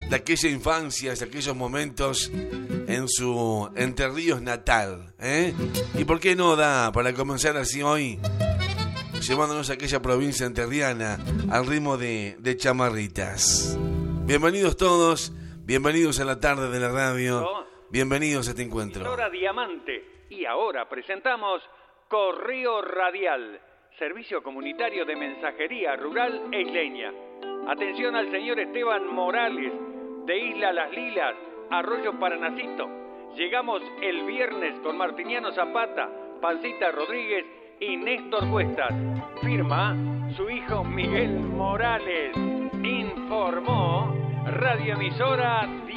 de aquella infancia, de aquellos momentos en su Entre Ríos natal, ¿eh? ¿Y por qué no da para comenzar así hoy, llevándonos a aquella provincia entrerriana al ritmo de chamarritas? Bienvenidos todos, bienvenidos a la tarde de la radio, bienvenidos a este encuentro. Hora Diamante. Y ahora presentamos Correo Radial, servicio comunitario de mensajería rural e isleña. Atención al señor Esteban Morales, de Isla Las Lilas, Arroyo Paranacito. Llegamos el viernes con Martiniano Zapata, Pancita Rodríguez y Néstor Cuestas. Firma su hijo Miguel Morales. Informó Radioemisora